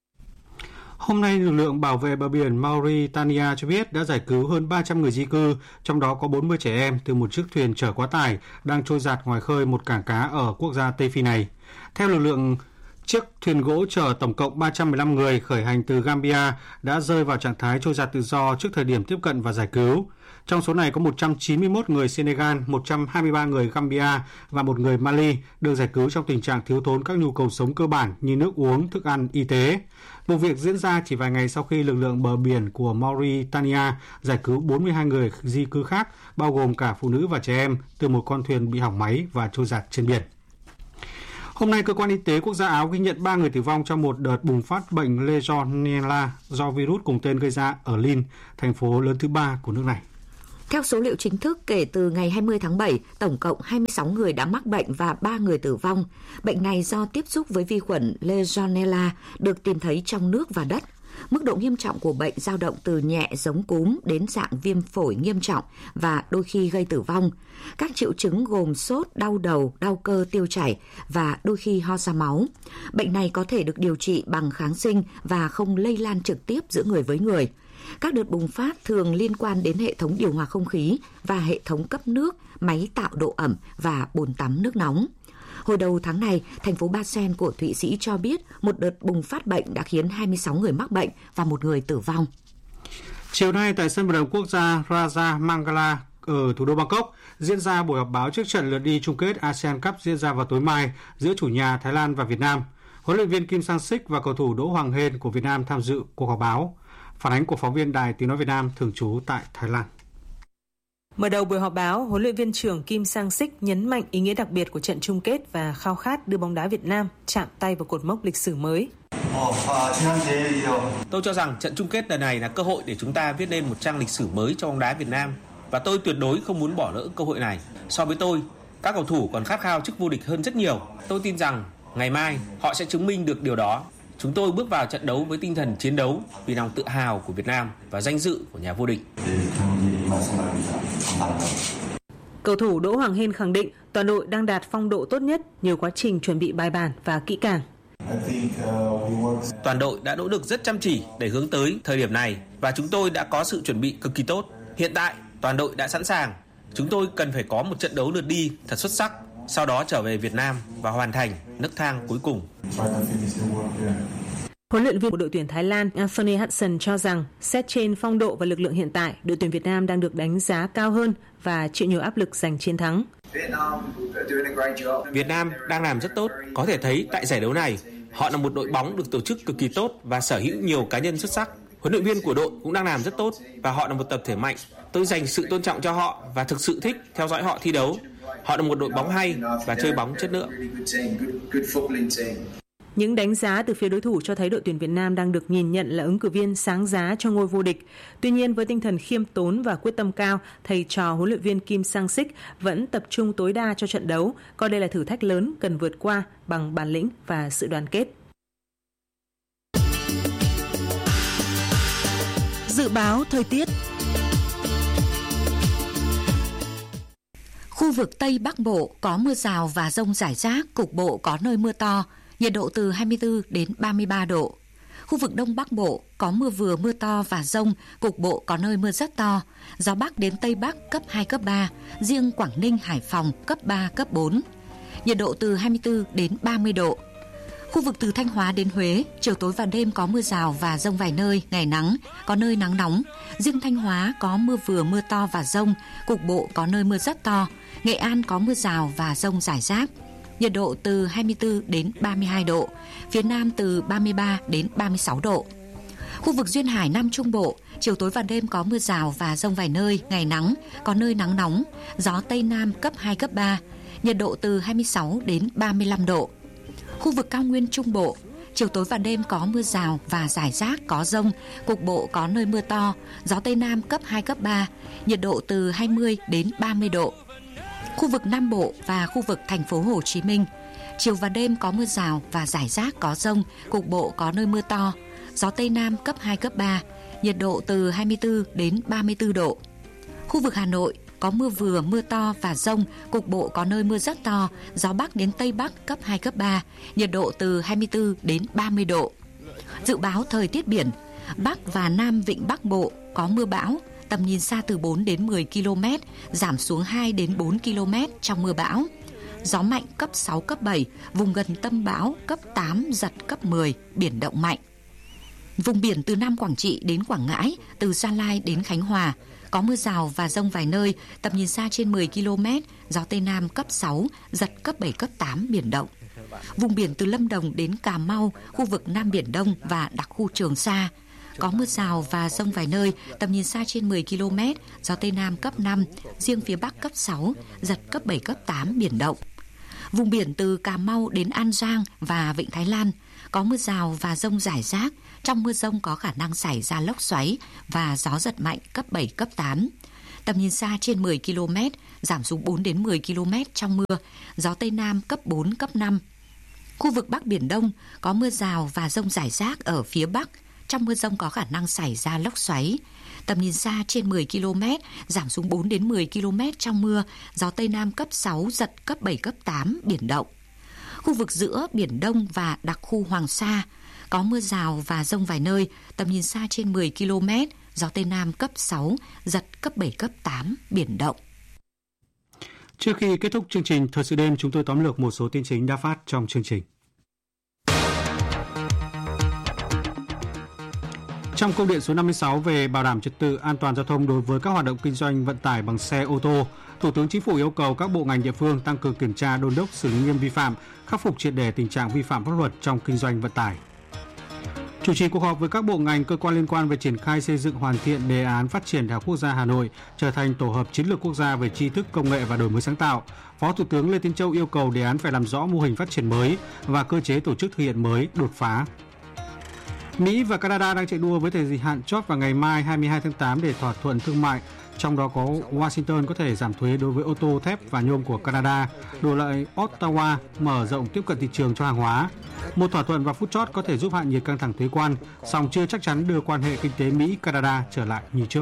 Hôm nay, lực lượng bảo vệ bờ biển Mauritania cho biết đã giải cứu hơn ba trăm người di cư, trong đó có bốn mươi trẻ em từ một chiếc thuyền chở quá tải đang trôi dạt ngoài khơi một cảng cá ở quốc gia Tây Phi này. Theo lực lượng, chiếc thuyền gỗ chở tổng cộng ba trăm mười lăm người khởi hành từ Gambia đã rơi vào trạng thái trôi dạt tự do trước thời điểm tiếp cận và giải cứu. Trong số này có một trăm chín mươi mốt người Senegal, một trăm hai mươi ba người Gambia và một người Mali được giải cứu trong tình trạng thiếu thốn các nhu cầu sống cơ bản như nước uống, thức ăn, y tế. Vụ việc diễn ra chỉ vài ngày sau khi lực lượng bờ biển của Mauritania giải cứu bốn mươi hai người di cư khác, bao gồm cả phụ nữ và trẻ em, từ một con thuyền bị hỏng máy và trôi dạt trên biển. Hôm nay, Cơ quan Y tế Quốc gia Áo ghi nhận ba người tử vong trong một đợt bùng phát bệnh Legionella do virus cùng tên gây ra ở Lille, thành phố lớn thứ ba của nước này. Theo số liệu chính thức, kể từ ngày hai mươi tháng bảy, tổng cộng hai mươi sáu người đã mắc bệnh và ba người tử vong. Bệnh này do tiếp xúc với vi khuẩn Legionella được tìm thấy trong nước và đất. Mức độ nghiêm trọng của bệnh dao động từ nhẹ giống cúm đến dạng viêm phổi nghiêm trọng và đôi khi gây tử vong. Các triệu chứng gồm sốt, đau đầu, đau cơ, tiêu chảy và đôi khi ho ra máu. Bệnh này có thể được điều trị bằng kháng sinh và không lây lan trực tiếp giữa người với người. Các đợt bùng phát thường liên quan đến hệ thống điều hòa không khí và hệ thống cấp nước, máy tạo độ ẩm và bồn tắm nước nóng. Hồi đầu tháng này, thành phố Basel của Thụy Sĩ cho biết một đợt bùng phát bệnh đã khiến hai mươi sáu người mắc bệnh và một người tử vong. Chiều nay tại sân vận động quốc gia Raja Mangala ở thủ đô Bangkok diễn ra buổi họp báo trước trận lượt đi chung kết a sê an Cup diễn ra vào tối mai giữa chủ nhà Thái Lan và Việt Nam. Huấn luyện viên Kim Sang-sik và cầu thủ Đỗ Hoàng Hên của Việt Nam tham dự cuộc họp báo. Phản ánh của phóng viên Đài Tiếng nói Việt Nam thường trú tại Thái Lan. Mở đầu buổi họp báo, huấn luyện viên trưởng Kim Sang-sik nhấn mạnh ý nghĩa đặc biệt của trận chung kết và khao khát đưa bóng đá Việt Nam chạm tay vào cột mốc lịch sử mới. Tôi cho rằng trận chung kết lần này là cơ hội để chúng ta viết nên một trang lịch sử mới cho bóng đá Việt Nam và tôi tuyệt đối không muốn bỏ lỡ cơ hội này. So với tôi, các cầu thủ còn khát khao chức vô địch hơn rất nhiều. Tôi tin rằng ngày mai họ sẽ chứng minh được điều đó. Chúng tôi bước vào trận đấu với tinh thần chiến đấu vì lòng tự hào của Việt Nam và danh dự của nhà vô địch. Cầu thủ Đỗ Hoàng Hên khẳng định toàn đội đang đạt phong độ tốt nhất nhờ quá trình chuẩn bị bài bản và kỹ càng. Toàn đội đã nỗ lực rất chăm chỉ để hướng tới thời điểm này và chúng tôi đã có sự chuẩn bị cực kỳ tốt. Hiện tại, toàn đội đã sẵn sàng. Chúng tôi cần phải có một trận đấu lượt đi thật xuất sắc, sau đó trở về Việt Nam và hoàn thành nấc thang cuối cùng. Huấn luyện viên của đội tuyển Thái Lan Anthony Hudson cho rằng xét trên phong độ và lực lượng hiện tại, đội tuyển Việt Nam đang được đánh giá cao hơn và chịu nhiều áp lực giành chiến thắng. Việt Nam đang làm rất tốt, có thể thấy tại giải đấu này, họ là một đội bóng được tổ chức cực kỳ tốt và sở hữu nhiều cá nhân xuất sắc. Huấn luyện viên của đội cũng đang làm rất tốt và họ là một tập thể mạnh. Tôi dành sự tôn trọng cho họ và thực sự thích theo dõi họ thi đấu. Họ là một đội bóng hay và chơi bóng chất lượng. Những đánh giá từ phía đối thủ cho thấy đội tuyển Việt Nam đang được nhìn nhận là ứng cử viên sáng giá cho ngôi vô địch. Tuy nhiên, với tinh thần khiêm tốn và quyết tâm cao, thầy trò huấn luyện viên Kim Sang-sik vẫn tập trung tối đa cho trận đấu, coi đây là thử thách lớn cần vượt qua bằng bản lĩnh và sự đoàn kết. Dự báo thời tiết. Khu vực Tây Bắc Bộ có mưa rào và dông rải rác, cục bộ có nơi mưa to, nhiệt độ từ hai mươi tư đến ba mươi ba độ. Khu vực Đông Bắc Bộ có mưa vừa mưa to và dông, cục bộ có nơi mưa rất to, gió Bắc đến Tây Bắc cấp hai, cấp ba, riêng Quảng Ninh, Hải Phòng cấp ba, cấp bốn. Nhiệt độ từ hai mươi tư đến ba mươi độ. Khu vực từ Thanh Hóa đến Huế, chiều tối và đêm có mưa rào và dông vài nơi, ngày nắng, có nơi nắng nóng. Riêng Thanh Hóa có mưa vừa mưa to và dông, cục bộ có nơi mưa rất to. Nghệ An có mưa rào và dông rải rác. Nhiệt độ từ hai mươi tư đến ba mươi hai độ, phía Nam từ ba mươi ba đến ba mươi sáu độ. Khu vực duyên hải Nam Trung Bộ, chiều tối và đêm có mưa rào và dông vài nơi, ngày nắng, có nơi nắng nóng, gió Tây Nam cấp hai, cấp ba, nhiệt độ từ hai mươi sáu đến ba mươi lăm độ. Khu vực cao nguyên Trung Bộ, chiều tối và đêm có mưa rào và rải rác có dông, cục bộ có nơi mưa to, gió Tây Nam cấp hai, cấp ba, nhiệt độ từ hai mươi đến ba mươi độ. Khu vực Nam Bộ và khu vực thành phố Hồ Chí Minh, chiều và đêm có mưa rào và rải rác có dông, cục bộ có nơi mưa to, gió Tây Nam cấp hai, cấp ba, nhiệt độ từ hai mươi tư đến ba mươi tư độ. Khu vực Hà Nội có mưa vừa, mưa to và dông, cục bộ có nơi mưa rất to, gió Bắc đến Tây Bắc cấp hai, cấp ba, nhiệt độ từ hai mươi tư đến ba mươi độ. Dự báo thời tiết biển, Bắc và Nam Vịnh Bắc Bộ có mưa bão, tầm nhìn xa từ bốn đến mười ki lô mét, giảm xuống hai đến bốn ki lô mét trong mưa bão. Gió mạnh cấp sáu, cấp bảy, vùng gần tâm bão cấp tám, giật cấp mười, biển động mạnh. Vùng biển từ Nam Quảng Trị đến Quảng Ngãi, từ Gia Lai đến Khánh Hòa, có mưa rào và dông vài nơi, tầm nhìn xa trên mười ki lô mét, gió Tây Nam cấp sáu, giật cấp bảy, cấp tám, biển động. Vùng biển từ Lâm Đồng đến Cà Mau, khu vực Nam Biển Đông và đặc khu Trường Sa, có mưa rào và dông vài nơi, tầm nhìn xa trên mười ki lô mét, gió Tây Nam cấp năm, riêng phía Bắc cấp sáu, giật cấp bảy, cấp tám, biển động. Vùng biển từ Cà Mau đến An Giang và Vịnh Thái Lan, có mưa rào và dông rải rác, trong mưa dông có khả năng xảy ra lốc xoáy và gió giật mạnh cấp bảy, cấp tám. Tầm nhìn xa trên mười ki lô mét, giảm xuống bốn đến mười ki lô mét trong mưa, gió Tây Nam cấp bốn, cấp năm. Khu vực Bắc Biển Đông có mưa rào và dông rải rác ở phía Bắc, trong mưa dông có khả năng xảy ra lốc xoáy. Tầm nhìn xa trên mười ki lô mét, giảm xuống bốn đến mười ki lô mét trong mưa, gió Tây Nam cấp sáu, giật cấp bảy, cấp tám, biển động. Khu vực giữa Biển Đông và đặc khu Hoàng Sa, có mưa rào và dông vài nơi, tầm nhìn xa trên mười ki lô mét, gió Tây Nam cấp sáu, giật cấp bảy, cấp tám, biển động. Trước khi kết thúc chương trình Thời sự đêm, chúng tôi tóm lược một số tin chính đã phát trong chương trình. Trong công điện số năm mươi sáu về bảo đảm trật tự an toàn giao thông đối với các hoạt động kinh doanh vận tải bằng xe ô tô, Thủ tướng Chính phủ yêu cầu các bộ ngành địa phương tăng cường kiểm tra, đôn đốc xử lý nghiêm vi phạm, khắc phục triệt để tình trạng vi phạm pháp luật trong kinh doanh vận tải. Chủ trì cuộc họp với các bộ ngành, cơ quan liên quan về triển khai xây dựng hoàn thiện đề án phát triển Đại học Quốc gia Hà Nội trở thành tổ hợp chiến lược quốc gia về tri thức, công nghệ và đổi mới sáng tạo, Phó Thủ tướng Lê Tiến Châu yêu cầu đề án phải làm rõ mô hình phát triển mới và cơ chế tổ chức thực hiện mới, đột phá. Mỹ và Canada đang chạy đua với thời hạn chót vào ngày mai hai mươi hai tháng tám để thỏa thuận thương mại, trong đó có Washington có thể giảm thuế đối với ô tô, thép và nhôm của Canada, đổi lại Ottawa mở rộng tiếp cận thị trường cho hàng hóa. Một thỏa thuận vào phút chót có thể giúp hạ nhiệt căng thẳng thuế quan, song chưa chắc chắn đưa quan hệ kinh tế Mỹ-Canada trở lại như trước.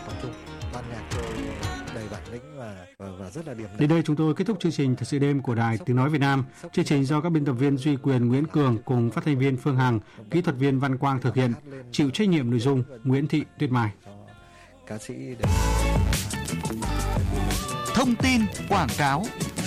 Đến đây chúng tôi kết thúc chương trình Thời sự đêm của Đài Tiếng Nói Việt Nam. Chương trình do các biên tập viên Duy Quyền, Nguyễn Cường cùng phát thanh viên Phương Hằng, kỹ thuật viên Văn Quang thực hiện, chịu trách nhiệm nội dung Nguyễn Thị Tuyết Mai. Thông tin quảng cáo.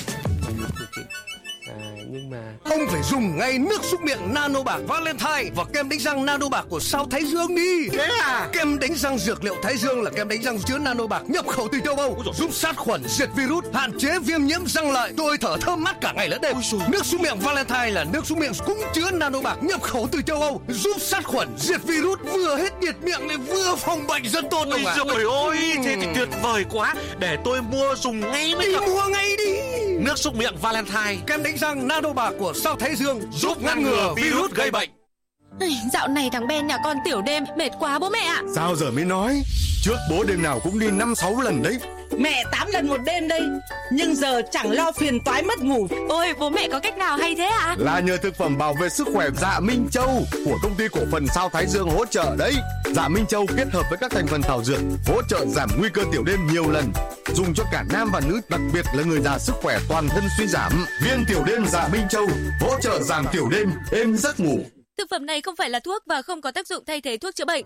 Nhưng mà ông phải dùng ngay nước súc miệng Nano Bạc Valentine và kem đánh răng Nano Bạc của Sao Thái Dương đi. Thế à? Kem đánh răng dược liệu Thái Dương là kem đánh răng chứa Nano Bạc nhập khẩu từ châu Âu, giúp sát khuẩn, diệt virus, hạn chế viêm nhiễm răng lợi. Tôi thở thơm mát cả ngày lẫn đêm. Nước súc miệng Valentine là nước súc miệng cũng chứa Nano Bạc nhập khẩu từ châu Âu, giúp sát khuẩn, diệt virus, vừa hết nhiệt miệng lại vừa phòng bệnh rất tốt. Ôi trời ơi, thế thì tuyệt vời quá. Để tôi mua dùng ngay mới được. Đi mua ngay đi. Nước súc miệng Valentine, kem đánh răng Nano Bạc của Sao Thái Dương giúp ngăn ngừa virus gây bệnh. Dạo này thằng Ben nhà con tiểu đêm mệt quá bố mẹ ạ. Sao giờ mới nói? Trước bố đêm nào cũng đi năm sáu lần đấy. Mẹ tám lần một đêm đây, nhưng giờ chẳng lo phiền toái mất ngủ. Ôi bố mẹ có cách nào hay thế ạ? Là nhờ thực phẩm bảo vệ sức khỏe Dạ Minh Châu của công ty cổ phần Sao Thái Dương hỗ trợ đấy. Dạ Minh Châu kết hợp với các thành phần thảo dược hỗ trợ giảm nguy cơ tiểu đêm nhiều lần, dùng cho cả nam và nữ, đặc biệt là người già sức khỏe toàn thân suy giảm. Viên tiểu đêm Dạ Minh Châu hỗ trợ giảm tiểu đêm, êm giấc ngủ. Thực phẩm này không phải là thuốc và không có tác dụng thay thế thuốc chữa bệnh.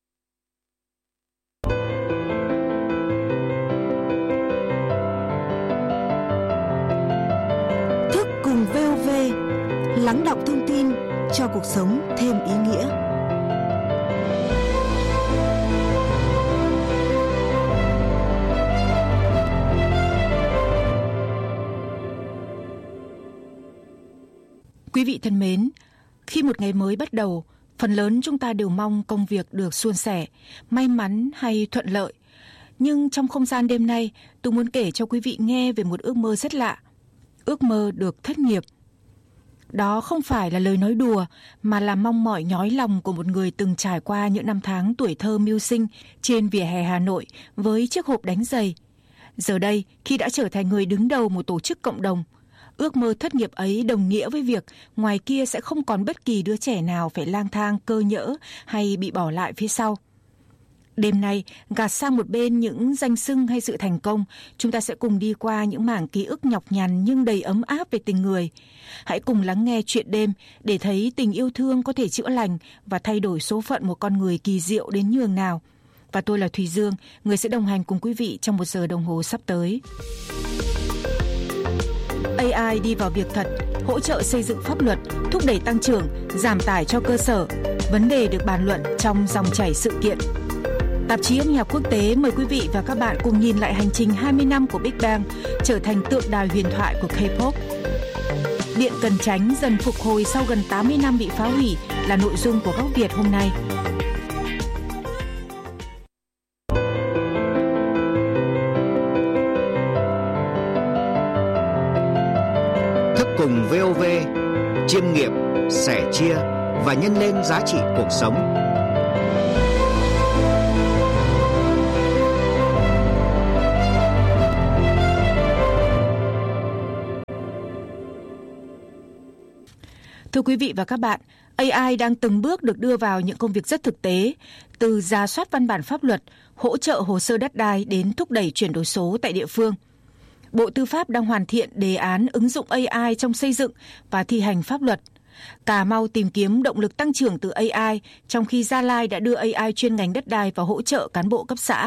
Thức cùng vê o vê, lắng đọng thông tin cho cuộc sống thêm ý nghĩa. Quý vị thân mến, khi một ngày mới bắt đầu, Phần lớn chúng ta đều mong công việc được suôn sẻ, may mắn hay thuận lợi. Nhưng trong không gian đêm nay, tôi muốn kể cho quý vị nghe về một ước mơ rất lạ. Ước mơ được thất nghiệp. Đó không phải là lời nói đùa, mà là mong mỏi nhói lòng của một người từng trải qua những năm tháng tuổi thơ mưu sinh trên vỉa hè Hà Nội với chiếc hộp đánh giày. Giờ đây, khi đã trở thành người đứng đầu một tổ chức cộng đồng, ước mơ thất nghiệp ấy đồng nghĩa với việc ngoài kia sẽ không còn bất kỳ đứa trẻ nào phải lang thang cơ nhỡ hay bị bỏ lại phía sau. Đêm nay, gạt sang một bên những danh xưng hay sự thành công, chúng ta sẽ cùng đi qua những mảng ký ức nhọc nhằn nhưng đầy ấm áp về tình người. Hãy cùng lắng nghe chuyện đêm để thấy tình yêu thương có thể chữa lành và thay đổi số phận một con người kỳ diệu đến nhường nào. Và tôi là Thùy Dương, người sẽ đồng hành cùng quý vị trong một giờ đồng hồ sắp tới. a i đi vào việc thật, hỗ trợ xây dựng pháp luật, thúc đẩy tăng trưởng, giảm tải cho cơ sở. Vấn đề được bàn luận trong dòng chảy sự kiện. Tạp chí âm nhạc quốc tế mời quý vị và các bạn cùng nhìn lại hành trình hai mươi năm của Big Bang trở thành tượng đài huyền thoại của K-pop. Điện Cần Chánh dần phục hồi sau gần tám mươi năm bị phá hủy là nội dung của Góc Việt hôm nay. Thức cùng vê o vê, chiêm nghiệm, sẻ chia và nhân lên giá trị cuộc sống. Thưa quý vị và các bạn, a i đang từng bước được đưa vào những công việc rất thực tế, từ rà soát văn bản pháp luật, hỗ trợ hồ sơ đất đai đến thúc đẩy chuyển đổi số tại địa phương. Bộ Tư pháp đang hoàn thiện đề án ứng dụng a i trong xây dựng và thi hành pháp luật. Cà Mau tìm kiếm động lực tăng trưởng từ a i, trong khi Gia Lai đã đưa a i chuyên ngành đất đai vào hỗ trợ cán bộ cấp xã.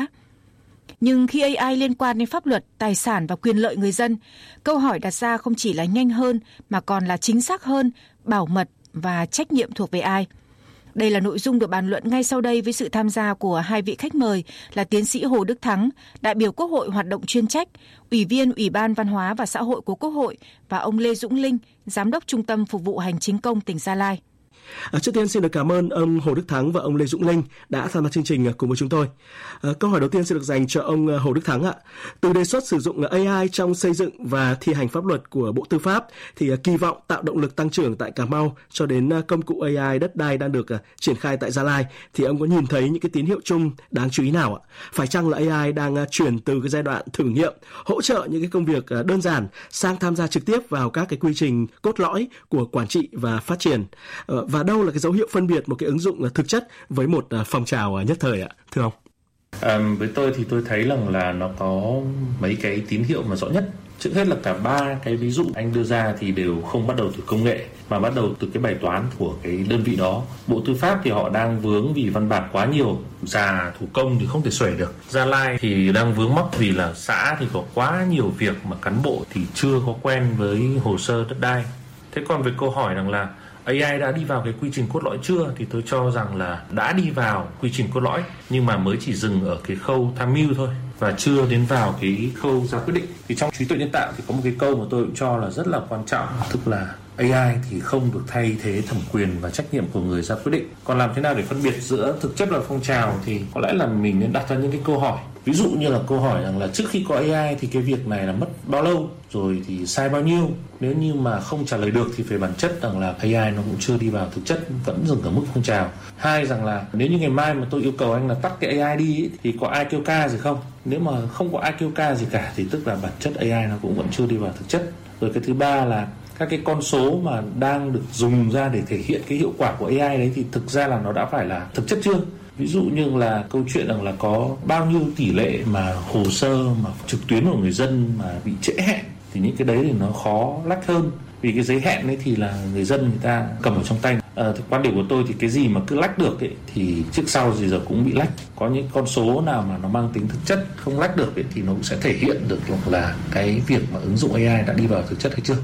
Nhưng khi a i liên quan đến pháp luật, tài sản và quyền lợi người dân, câu hỏi đặt ra không chỉ là nhanh hơn mà còn là chính xác hơn, bảo mật và trách nhiệm thuộc về ai. Đây là nội dung được bàn luận ngay sau đây với sự tham gia của hai vị khách mời là tiến sĩ Hồ Đức Thắng, đại biểu Quốc hội hoạt động chuyên trách, Ủy viên Ủy ban Văn hóa và Xã hội của Quốc hội, và ông Lê Dũng Linh, Giám đốc Trung tâm Phục vụ Hành chính công tỉnh Gia Lai. À, trước tiên xin được cảm ơn ông Hồ Đức Thắng và ông Lê Dũng Linh đã tham gia chương trình cùng với chúng tôi. À, câu hỏi đầu tiên sẽ được dành cho ông Hồ Đức Thắng ạ. Từ đề xuất sử dụng a i trong xây dựng và thi hành pháp luật của Bộ Tư pháp thì kỳ vọng tạo động lực tăng trưởng tại Cà Mau cho đến công cụ a i đất đai đang được triển khai tại Gia Lai, thì ông có nhìn thấy những cái tín hiệu chung đáng chú ý nào ạ? Phải chăng là a i đang chuyển từ cái giai đoạn thử nghiệm, hỗ trợ những cái công việc đơn giản sang tham gia trực tiếp vào các cái quy trình cốt lõi của quản trị và phát triển? À, và đâu là cái dấu hiệu phân biệt một cái ứng dụng thực chất với một phong trào nhất thời ạ, thưa ông? À, với tôi thì tôi thấy rằng là nó có mấy cái tín hiệu mà rõ nhất. Trước hết là cả ba cái ví dụ anh đưa ra thì đều không bắt đầu từ công nghệ mà bắt đầu từ cái bài toán của cái đơn vị đó. Bộ Tư pháp thì họ đang vướng vì văn bản quá nhiều, già thủ công thì không thể xuể được. Gia Lai thì đang vướng mắc vì là xã thì có quá nhiều việc mà cán bộ thì chưa có quen với hồ sơ đất đai. Thế còn về câu hỏi rằng là a i đã đi vào cái quy trình cốt lõi chưa, thì tôi cho rằng là đã đi vào quy trình cốt lõi nhưng mà mới chỉ dừng ở cái khâu tham mưu thôi và chưa đến vào cái khâu ra quyết định. Thì trong trí tuệ nhân tạo thì có một cái câu mà tôi cũng cho là rất là quan trọng, tức là a i thì không được thay thế thẩm quyền và trách nhiệm của người ra quyết định. Còn làm thế nào để phân biệt giữa thực chất và phong trào thì có lẽ là mình nên đặt ra những cái câu hỏi. Ví dụ như là câu hỏi rằng là trước khi có a i thì cái việc này là mất bao lâu, rồi thì sai bao nhiêu. Nếu như mà không trả lời được thì về bản chất rằng là a i nó cũng chưa đi vào thực chất, vẫn dừng ở mức phong trào. Hai rằng là nếu như ngày mai mà tôi yêu cầu anh là tắt cái a i đi ấy, thì có ai kêu ca gì không? Nếu mà không có ai kêu ca gì cả thì tức là bản chất a i nó cũng vẫn chưa đi vào thực chất. Rồi cái thứ ba là các cái con số mà đang được dùng ra để thể hiện cái hiệu quả của a i đấy thì thực ra là nó đã phải là thực chất chưa? Ví dụ như là câu chuyện rằng là có bao nhiêu tỷ lệ mà hồ sơ mà trực tuyến của người dân mà bị trễ hẹn, thì những cái đấy thì nó khó lách hơn. Vì cái giấy hẹn ấy thì là người dân người ta cầm ở trong tay. À, quan điểm của tôi thì cái gì mà cứ lách được ấy, thì trước sau gì giờ cũng bị lách. Có những con số nào mà nó mang tính thực chất không lách được ấy, thì nó cũng sẽ thể hiện được là cái việc mà ứng dụng a i đã đi vào thực chất hay chưa.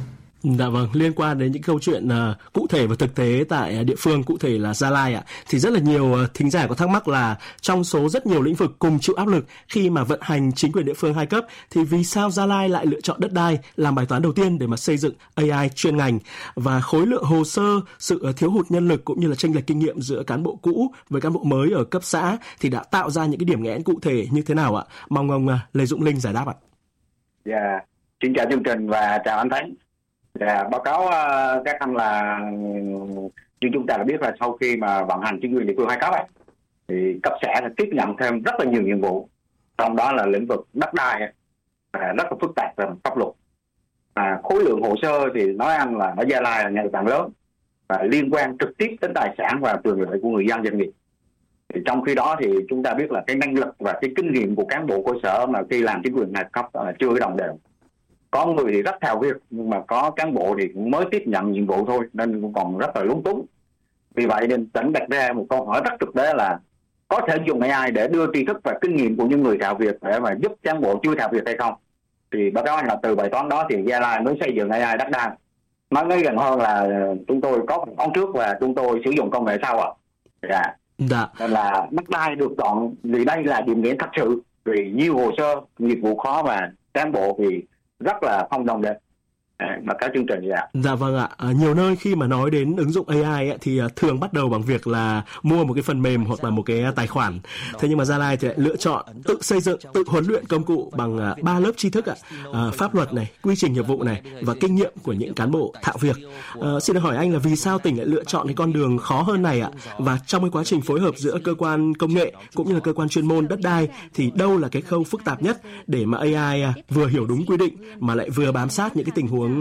Dạ vâng, liên quan đến những câu chuyện uh, cụ thể và thực tế tại uh, địa phương, cụ thể là Gia Lai ạ, thì rất là nhiều uh, thính giả có thắc mắc là trong số rất nhiều lĩnh vực cùng chịu áp lực khi mà vận hành chính quyền địa phương hai cấp, thì vì sao Gia Lai lại lựa chọn đất đai làm bài toán đầu tiên để mà xây dựng a i chuyên ngành, và khối lượng hồ sơ, sự uh, thiếu hụt nhân lực cũng như là chênh lệch kinh nghiệm giữa cán bộ cũ với cán bộ mới ở cấp xã thì đã tạo ra những cái điểm nghẽn cụ thể như thế nào ạ? Mong ông uh, Lê Dũng Linh giải đáp ạ. Dạ, yeah. Xin chào chương trình và chào anh Thắng. Dạ, báo cáo uh, các anh là như chúng ta đã biết là sau khi mà vận hành chính quyền địa phương hai cấp ấy, thì cấp xã sẽ tiếp nhận thêm rất là nhiều nhiệm vụ, trong đó là lĩnh vực đất đai uh, rất là phức tạp về pháp luật. À, khối lượng hồ sơ thì nói ăn là ở Gia Lai là ngày càng lớn và liên quan trực tiếp đến tài sản và quyền lợi của người dân doanh nghiệp. Thì trong khi đó thì chúng ta biết là cái năng lực và cái kinh nghiệm của cán bộ cơ sở mà khi làm chính quyền hai cấp uh, chưa đồng đều. Có người thì rất thạo việc, nhưng mà có cán bộ thì cũng mới tiếp nhận nhiệm vụ thôi nên cũng còn rất là lúng túng. Vì vậy nên tỉnh đặt ra một câu hỏi rất thực tế là có thể dùng a i để đưa tri thức và kinh nghiệm của những người thạo việc để mà giúp cán bộ chưa thạo việc hay không? Thì báo cáo là từ bài toán đó thì Gia Lai mới xây dựng a i đất đai. Nói ngay gần hơn là chúng tôi có bài toán trước và chúng tôi sử dụng công nghệ sau ạ. Dạ. Dạ. Nên là đất đai được chọn vì đây là điểm nghẽn thật sự, vì nhiều hồ sơ, nghiệp vụ khó và cán bộ thì rất là không đồng đều mà các chương trình. Dạ. Dạ vâng ạ. À, nhiều nơi khi mà nói đến ứng dụng a i ấy, thì thường bắt đầu bằng việc là mua một cái phần mềm hoặc là một cái tài khoản. Thế nhưng mà Gia Lai thì lại lựa chọn tự xây dựng, tự huấn luyện công cụ bằng ba lớp tri thức ạ, à, pháp luật này, quy trình nghiệp vụ này và kinh nghiệm của những cán bộ thạo việc. À, xin được hỏi anh là vì sao tỉnh lại lựa chọn cái con đường khó hơn này ạ? Và trong cái quá trình phối hợp giữa cơ quan công nghệ cũng như là cơ quan chuyên môn đất đai thì đâu là cái khâu phức tạp nhất để mà a i vừa hiểu đúng quy định mà lại vừa bám sát những cái tình huống